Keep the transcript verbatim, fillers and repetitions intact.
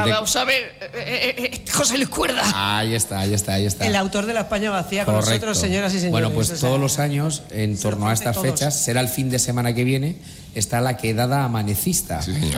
de... vamos a ver, eh, eh, José Luis Cuerda. Ahí está, ahí está, ahí está. El autor de La España vacía con Correcto. nosotros, señoras y señores. Bueno, pues o sea, todos los años, en torno a estas todos. fechas, será el fin de semana que viene, está la quedada amanecista. Sí, señor.